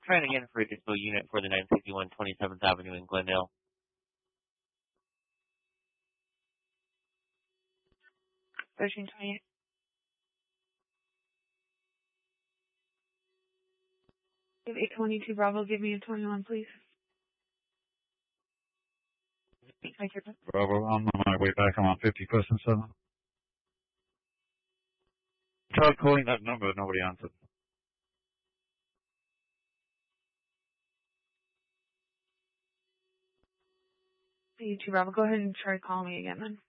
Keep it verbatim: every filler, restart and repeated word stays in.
trying again for a dispo unit for the nine sixty-one twenty-seventh Avenue in Glendale. thirteen twenty-eight. Give eight twenty-two Bravo, give me a twenty-one, please. Thank you. Bravo, I'm on my way back. I'm on fifty-first and seven. Tried calling that number, nobody answered. eight two Bravo, go ahead and try calling me again then.